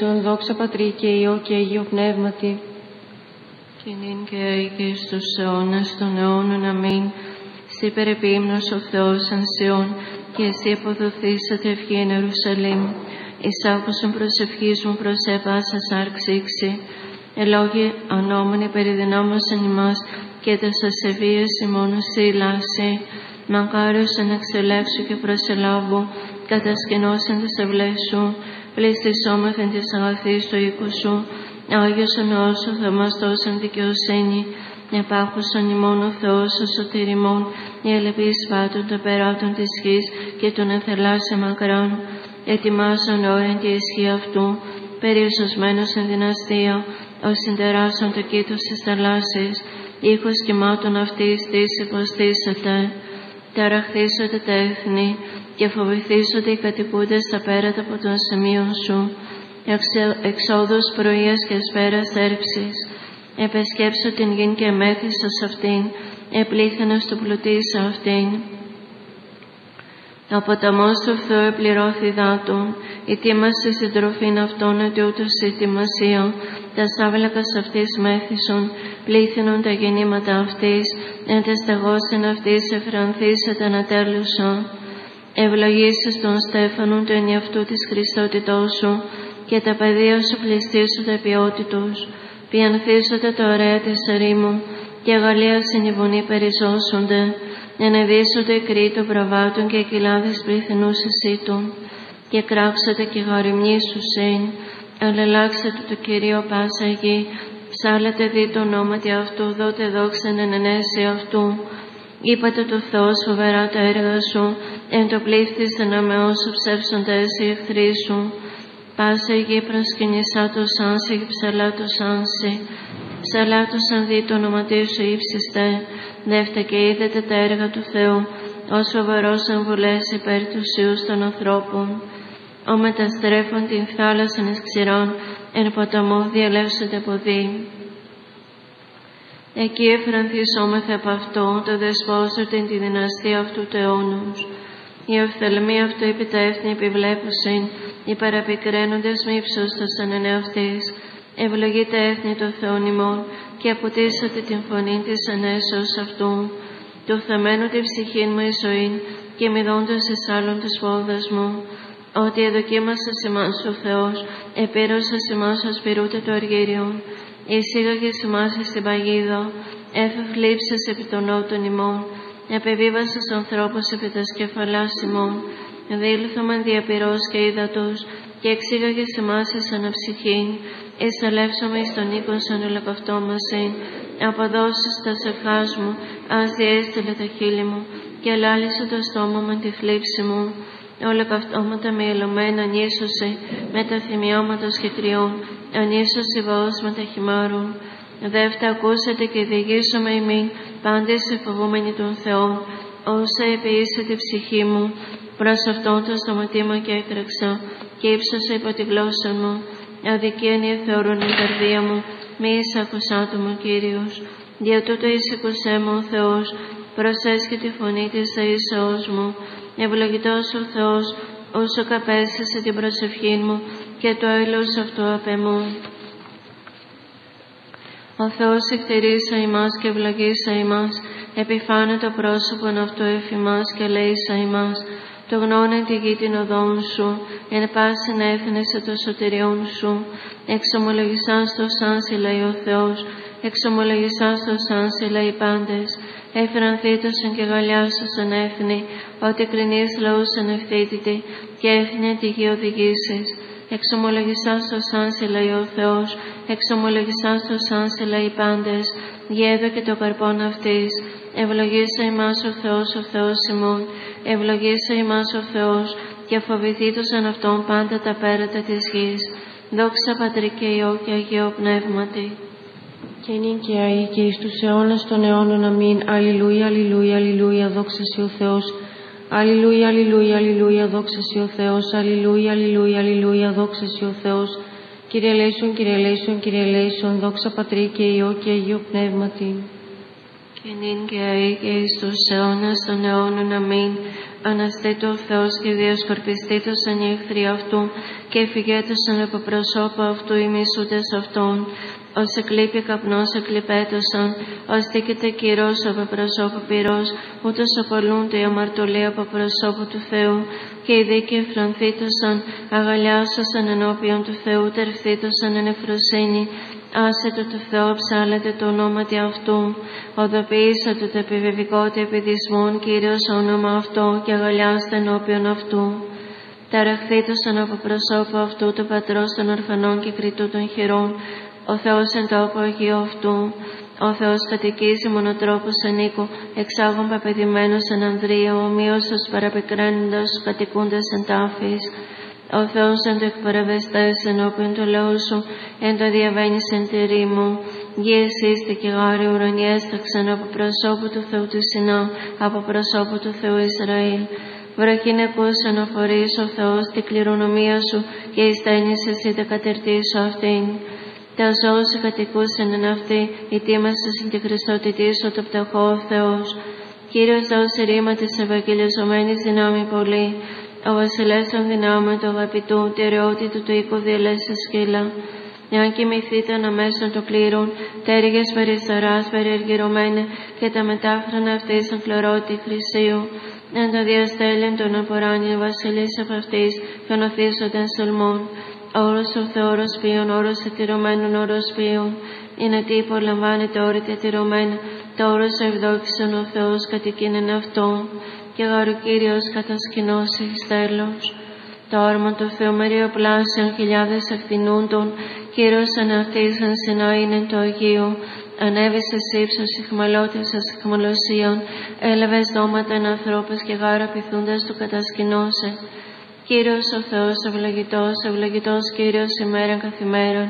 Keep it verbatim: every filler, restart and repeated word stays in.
Δόξα Πατρί και Υιό και Αγίο Πνεύματι. Και νυν και αεί και εις τους αιώνας των αιώνων. Αμήν. Συ περιποίμνος ο Θεός εν Σιών, και εσύ αποδοθήσατε ευχή εν Ιερουσαλήμ. Εις άκουσον προσευχής μου προσέ πάσα σάρξη ήξη. Ελόγοι ανώμενοι περιδυνάμωσαν ημάς, και τας ασεβίες ημών συλλάσει. Μακάριος εν εξελέξου και προσελάβου, κατασκηνώσεν τις ευλές σου. Πληστησόμεθεν της αγαθής του οίκου σου. Άγιος ο Νεός ο θαυμαστός εν δικαιοσύνη. Επάκουσον ημών ο Θεός ο σωτηριμών, η ελεπίς πάτων των περάτων της γης και των ενθελάσεων μακράν. Ετοιμάζον όρεν τη ισχύ αυτού, περιεσωσμένος εν δυναστεία, ως συντεράσσον το κήτος της θαλάσσης, ήχος κυμάτων αυτής της υποστήσεται. Ταραχθήσονται τα έθνη και φοβηθήσονται οι κατοικούντες στα πέρατα από των σημείων σου. Εξόδους πρωίας και ασπέρας έρψης. Επεσκέψω την γην και μέθησος αυτήν, επλήθυνος του πλουτίσα αυτήν. Ο ποταμός του Θεού επληρώθη δάτων, η τίμαση συντροφήν αυτών ότι ούτως η τιμασία, τα σάβλακας αυτής μέθησον, πλήθυνον τα γεννήματα αυτής, εν τες στεγόσιν αυτής εφρανθήσεται ανατέλουσα. Ευλογήσεις των στέφανων του ενιαυτού της Χριστότητός σου, και τα παιδεία σου πληστήσονται ποιότητος. Πιανθήσονται τα ωραία της ερήμου, και αγαλία συνειβωνή περιζώσονται. Ενεδίσονται οι κρύοι των προβάτων και οι κοιλάδες πληθυνούς εσύτων. Και κράξατε και γαριμνήσουσιν. Αλλελάξατε το Κυρίο πάσα γη. Ψάλετε δι το ονόματι αυτού, δότε δόξαν εν ενέση αυτού. Είπατε το Θεός φοβερά τα έργα σου, εν το πλήθης δυναμεώς σου ψεύσονται οι εχθροί σου. Πάσα η γη προσκυνησά το σάνσι και ψαλά το σάνσι. Ψαλά το σαν δι το ονοματί σου ύψιστε. Δεύτε και είδετε τα έργα του Θεού, ως φοβερός εμβολές υπέρ του Υιούς των ανθρώπων. Ο μεταστρέφων την θάλασσαν εις ξηρών, εν ποταμό διαλεύσονται ποδοί. Εκεί εφρανθισόμεθα από αυτό, το δεσπόζονται τη δυναστεία αυτού του αιώνους. Η οφθαλμή αυτού επί τα έθνη επιβλέπουσιν, οι παραπικραίνοντες μη υψώστασαν εν εαυτής. Ευλογεί τα έθνη των Θεών ημών, και αποτίσατε την φωνή της ανέσεως αυτού. Του θεμένου τη ψυχή μου η ζωή, και μηδόντως εις άλλων τους πόδας μου. Ότι εδοκίμασας ημάς ο Θεός, επήρωσας ημάς ως πυρούτε το αργύριον. Εισήγαγες ημάς εις την παγίδα, έφευλήψες επί των νότων ημών. Επεβίβασας ανθρώπους επί τας κεφαλάς ημών. Δήλθομεν διαπυρός και ύδατος, και εξήγαγες ημάς εις αναψυχήν. Εισελεύσομαι εις τον οίκον σαν ολοκαυτόμασιν. Αποδώσεις τα σευχάς μου, ας διέστειλε τα χείλη μου, και λάλησε το στόμα μου τη θλίψη μου. Ολοκαυτώματα με ελωμένα ανίσωσε, με τα θυμιώματος και κρυών, ανίσωσε βαός με τα χυμάρων. Δεύτε ακούσατε και διηγήσομαι ημίν, πάντες εφοβούμενοι των Θεών, όσα επιείσαι τη ψυχή μου. Προς αυτόν το στοματίμα και έτρεξα, και ύψωσα υπό τη γλώσσα μου. Αδικίαν θεωρούν η καρδία μου, μη εισακουσά του μου Κύριος. Δια τούτο εισηκουσέ μου ο Θεός, προσέσχε τη φωνή της αίσαος μου. Ευλογητός ο Θεός, όσο καπέσασε την προσευχή μου, και το έλεος αυτού απ' εμού. Ο Θεός εκτηρήσα ημάς και ευλογήσα ημάς, επιφάνε το πρόσωπον αυτού εφημάς και λέησα ημάς. Το γνώνε τη γη την οδόν σου, εν πάσιν έθνεσαι το σωτηριόν σου. Εξομολογησάς το σάνσι λέει ο Θεός, εξομολογησάς το σάνσι λέει οι πάντες. Εφρανθήτωσαν και γαλιάσωσαν έθνη, ότι κρινείς λαούς ανευθύτητη, και έθνη τη γη οδηγήσεις. Εξομολογησάς το σάνσι λέει ο Θεός, εξομολογησάς το σάνσι λέει οι πάντες. Γέδω και το καρπόν αυτής. Ευλογήσα ημάς ο Θεός, ο Θεός ημών. Ευλογήσα ημάς ο Θεός, και φοβηθήτωσαν αυτόν πάντα τα πέρατα της γης. Δόξα Πατρί και Υιό και Αγίο Πνεύματι. Και νυν και αεί και εις τους αιώνας των αιώνων. Αμήν. Αλληλούια, αλληλούια, αλληλούια, δόξα σοι ο Θεός. Αλληλούια, αλληλούια, αλληλούια, δόξα σοι ο Θεός. Αλληλούια, αλληλούια, αλληλούια, δόξα σοι ο Θεός. Κύριε ελέησον, Κύριε ελέησον, Κύριε ελέησον, δόξα Πατρί και Υιό και Αγίο Πνεύματι. Και νυν και αεί και εις τους αιώνας των αιώνων. Αμήν. Αναστήτω ο Θεός και διασκορπιστήτωσαν οι εχθροί αυτού και εφηγέτωσαν από προσώπου αυτού οι μισούντες αυτών. Ως εκλείπει καπνός εκλειπέτωσαν, ως τίκεται κυρός από προσώπου πυρός, ούτως απολούνται οι αμαρτωλοί από προσώπου του Θεού. Και οι δίκαιοι εφρανθήτωσαν, αγαλιάσωσαν ενώπιον του Θεού, τερφθήτωσαν εν ευφροσύνη. Άσετο του Θεού ψάλετε το ονόματι αυτού. Οδοποιήσατε το επιβεβικότη επιδισμόν, Κύριος όνομα αυτό, και αγαλιάστε ενώπιον αυτού. Ταραχθήτωσαν από προσώπου αυτού το πατρός των ορφανών και κριτού των χειρών. Ο Θεός εν τόπο Αγίου αυτού. Ο Θεός κατοικίζει μονοτρόπους εν οίκο, εξάγων παπεδημένος εν ανδρείο, ομοίωσος παραπικραίνοντας κατοικούντας εν τάφης. Ο Θεός εν το εκπαραβεστές ενώπιον του λαού σου, εν το διαβαίνεις εν τη ρήμου. Γη εσύστη και γάρι ουρανιέ έσταξαν από προσώπου του Θεού του Σινά, από προσώπου του Θεού Ισραήλ. Βραχήν εκούσαν ο φορείς ο Θεός την κληρονομία σου, και εις τένεις εσύ τα κατερτήσω αυτήν. Τα ζώα σου κατοικούσαν εν αυτή, η τίμασαι συν τη Χριστότητή σου το πτωχό ο Θεός. Κύριος δώσει ρήμα της ευαγγελιζομένης δυνάμει πολύ. Ο βασιλεύς των δυνάμεων του αγαπητού, τη ρεότητα του οίκου διελέσει σκύλα. Εάν κοιμηθείτε αναμέσων των κλήρων, τέργες περισταράς περιεργυρωμένε, και τα μετάχρανα αυτής εν χλωρώτη χρυσίου. Εν το διαστέλεν τον αποράνιον βασιλείς από αυτής, και ονοθήσονται σολμών. Όρος ο Θεόρος ποιον, όρος ετηρωμένων όρος ποιον. Είναι τι υπολαμβάνεται όρη τετηρωμένα, το όρος ευδόξησον ο Θεός κατοικήν εν αυτόν. Και γαρου Κύριος κατασκηνώσει εις τέλος. Το όρμα του Θεού μεριοπλάσεων χιλιάδες ευθυνούντων, Κύριος εν αυτής εν Σινά είναι το Αγίο. Ανέβησε ύψος ηχμαλώτησας ηχμαλωσίων, έλαβες δώματα εν ανθρώπους και γάρα πειθούντας του κατασκηνώσε. Κύριος ο Θεός ευλογητός, ευλογητός Κύριος ημέραν καθημέραν,